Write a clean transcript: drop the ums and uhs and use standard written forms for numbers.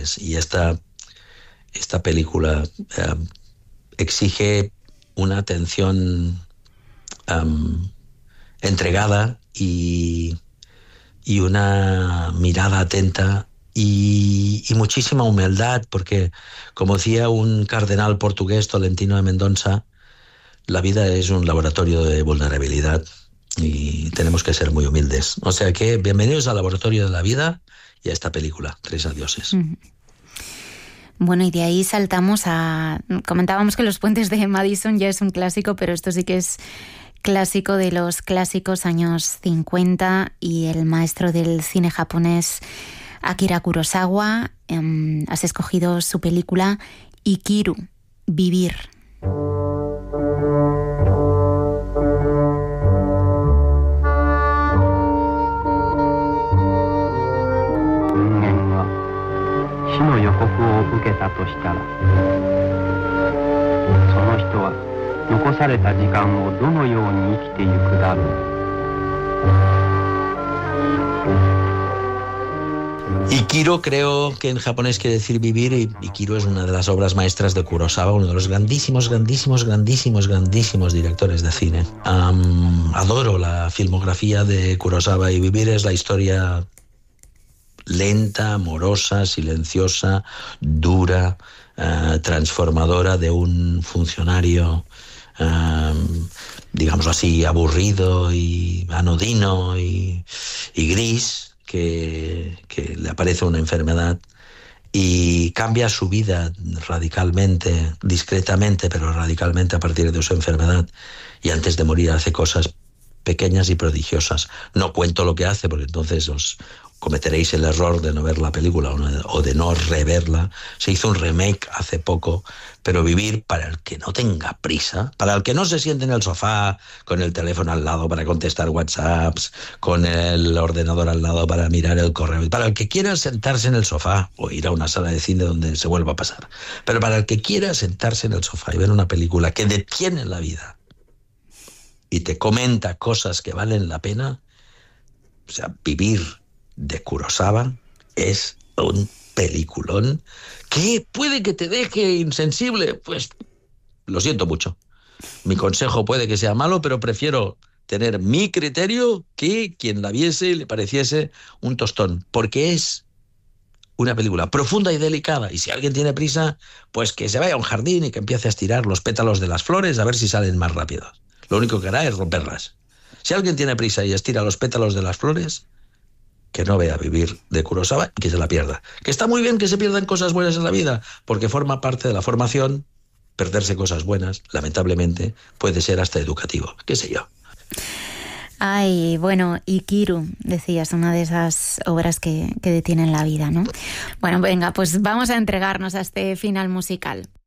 dioses. Y esta película exige una atención entregada y una mirada atenta y muchísima humildad, porque, como decía un cardenal portugués, Tolentino de Mendonça, la vida es un laboratorio de vulnerabilidad y tenemos que ser muy humildes. O sea que bienvenidos al laboratorio de la vida y a esta película, Tres adioses. Bueno, y de ahí saltamos a... Comentábamos que Los puentes de Madison ya es un clásico, pero esto sí que es clásico de los clásicos, años 50, y el maestro del cine japonés Akira Kurosawa. Has escogido su película Ikiru, Vivir. Ikiru, creo que en japonés quiere decir vivir, y Ikiru es una de las obras maestras de Kurosawa, uno de los grandísimos directores de cine. Adoro la filmografía de Kurosawa, y Vivir es la historia lenta, amorosa, silenciosa, dura, transformadora de un funcionario, digámoslo así, aburrido y anodino y gris, que le aparece una enfermedad y cambia su vida radicalmente, discretamente, pero radicalmente a partir de su enfermedad, y antes de morir hace cosas pequeñas y prodigiosas. No cuento lo que hace, porque entonces os cometeréis el error de no ver la película o de no reverla. Se hizo un remake hace poco, pero Vivir, para el que no tenga prisa, para el que no se siente en el sofá con el teléfono al lado para contestar WhatsApps, con el ordenador al lado para mirar el correo, para el que quiera sentarse en el sofá o ir a una sala de cine donde se vuelva a pasar, pero para el que quiera sentarse en el sofá y ver una película que detiene la vida y te comenta cosas que valen la pena, o sea, Vivir de Kurosawa es un peliculón que puede que te deje insensible. Pues lo siento mucho. Mi consejo puede que sea malo, pero prefiero tener mi criterio que quien la viese le pareciese un tostón, porque es una película profunda y delicada, y si alguien tiene prisa, pues que se vaya a un jardín y que empiece a estirar los pétalos de las flores a ver si salen más rápidos. Lo único que hará es romperlas. Si alguien tiene prisa y estira los pétalos de las flores, que no vea Vivir de Kurosawa y que se la pierda. Que está muy bien que se pierdan cosas buenas en la vida, porque forma parte de la formación. Perderse cosas buenas, lamentablemente, puede ser hasta educativo, qué sé yo. Ay, bueno, Ikiru, decías, una de esas obras que detienen la vida, ¿no? Bueno, venga, pues vamos a entregarnos a este final musical.